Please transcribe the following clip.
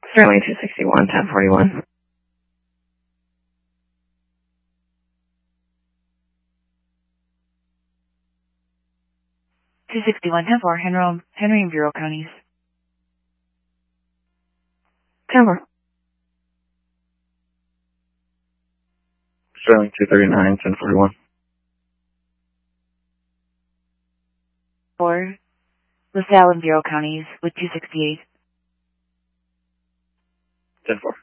Sterling 261, 1041. Henry and Bureau counties. 10-4. Sterling 239, 1041. 4. LaSalle and Bureau counties with 268. 10-4.